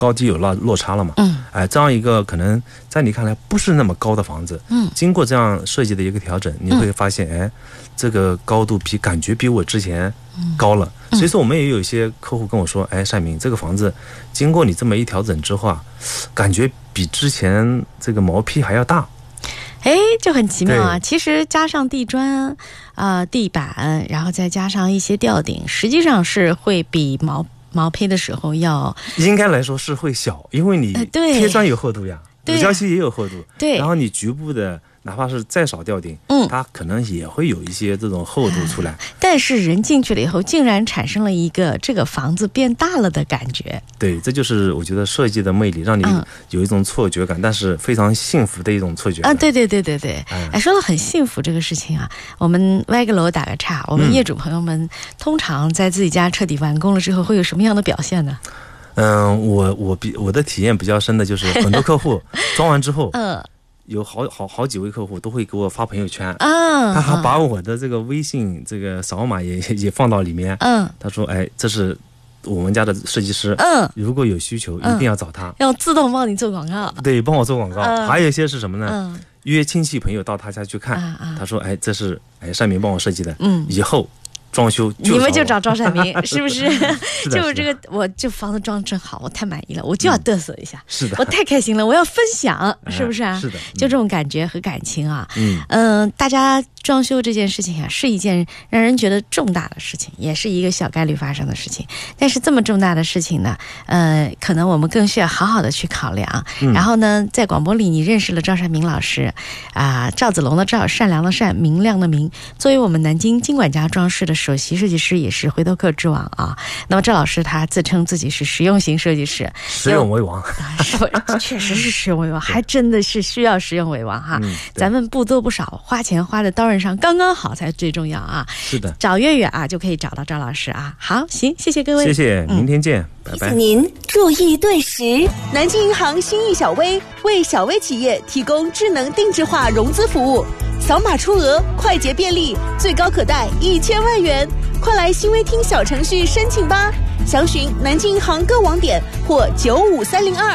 高低有落差了嘛。这样一个可能在你看来不是那么高的房子，经过这样设计的一个调整，你会发现，这个高度感觉比我之前高了。所以说我们也有一些客户跟我说，单明，这个房子经过你这么一调整之后啊，感觉比之前这个毛坯还要大。 就很奇妙啊！其实加上地砖地板，然后再加上一些吊顶，实际上是会比毛坯的时候要， 应该来说是会小，因为你贴砖有厚度呀，乳胶漆也有厚度， 对， 然后你局部的哪怕是再少吊顶，它可能也会有一些这种厚度出来。 但是人进去了以后，竟然产生了一个这个房子变大了的感觉。 对，这就是我觉得设计的魅力，让你有一种错觉感，但是非常幸福的一种错觉感。 对。说到很幸福这个事情啊，我们歪个楼打个岔，我们业主朋友们通常在自己家彻底完工了之后，会有什么样的表现呢？ 我的体验比较深的就是很多客户装完之后，有好几位客户都会给我发朋友圈，他还把我的这个微信这个扫码也放到里面，他说这是我们家的设计师，如果有需求一定要找他， 要自动帮你做广告， 对，帮我做广告。还有一些是什么呢？约亲戚朋友到他家去看，他说这是单明帮我设计的，以后装修你们就找赵善明，是不是？就是这个，我这房子装真好，我太满意了，我就要嘚瑟一下， 是的， 我太开心了，我要分享，是不是啊？ 是的， 就这种感觉和感情啊，大家装修这件事情啊，是一件让人觉得重大的事情，也是一个小概率发生的事情。但是这么重大的事情呢，可能我们更需要好好的去考量。然后呢，在广播里你认识了赵善明老师，赵子龙的赵，善良的善，明亮的明，作为我们南京金管家装饰的首席设计师，也是回头客之王啊。那么赵老师他自称自己是实用型设计师， 实用为王， 确实是实用为王，还真的是需要实用为王哈。咱们不多不少，花钱花的刀刃上刚刚好才最重要啊。 是的， 找月月就可以找到赵老师啊。好，行，谢谢各位， 谢谢，明天见，拜拜。 您注意对时，南京银行新意小微为小微企业提供智能定制化融资服务，扫码出额，快捷便利，最高可贷1000万元，快来新微厅小程序申请吧。详询南京银行各网点或95302。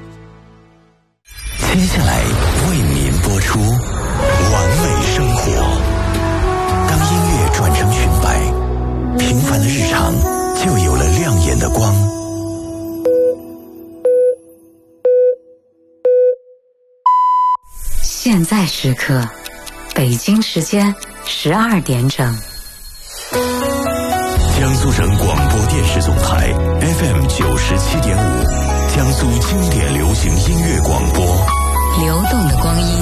接下来为您播出完美生活。当音乐转成裙摆，平凡的日常就有了亮眼的光。 现在时刻，北京时间12点整。 江苏省广播电视总台 FM 97.5，江苏经典流行音乐广播。 流动的光阴，